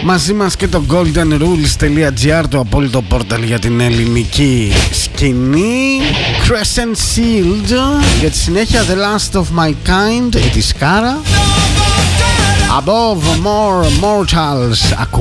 Μαζί μας και το goldenrules.gr, το απόλυτο πόρταλ για την ελληνική σκηνή. Crescent Shield για τη συνέχεια, The Last of My Kind, τη Σκάρα. Above More Mortals.